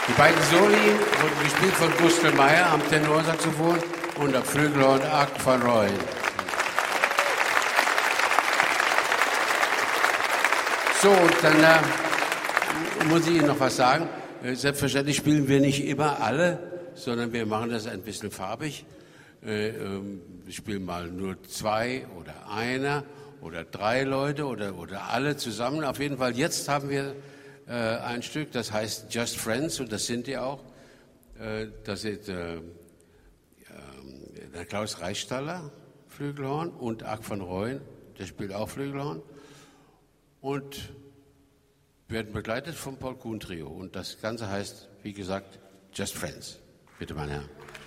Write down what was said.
Die beiden Soli wurden gespielt von Gustl Meyer am Tenorsaxophon und am Flügelhorn Arc van Rooyen. So, und dann muss ich Ihnen noch was sagen. Selbstverständlich spielen wir nicht immer alle, sondern wir machen das ein bisschen farbig. Wir spielen mal nur 2 oder einer oder 3 Leute oder alle zusammen. Auf jeden Fall, jetzt haben wir ein Stück, das heißt Just Friends, und das sind die auch. Das ist der Klaus Reichstaller, Flügelhorn, und Arc van Rooyen, der spielt auch Flügelhorn. Und werden begleitet vom Paul Kuhn Trio. Und das Ganze heißt, wie gesagt, Just Friends. Bitte, meine Herren.